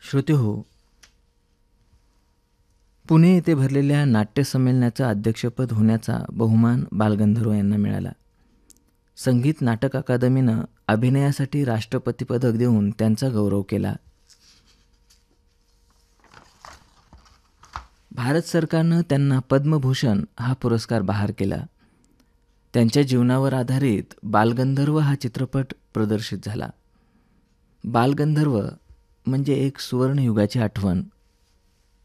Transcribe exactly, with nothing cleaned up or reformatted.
श्रोतेहो, पुणे येथे भरलेल्या नाट्यसंमेलनाचं अध्यक्षपद होण्याचा बहुमान बालगंधर्व यांना मिळाला. संगीत नाटक अकादमीनं अभिनयासाठी राष्ट्रपती पदक देऊन त्यांचा गौरव केला. भारत सरकारनं त्यांना पद्मभूषण हा पुरस्कार बहाल केला. त्यांच्या जीवनावर आधारित बालगंधर्व हा चित्रपट प्रदर्शित झाला. बालगंधर्व म्हणजे एक सुवर्णयुगाची आठवण.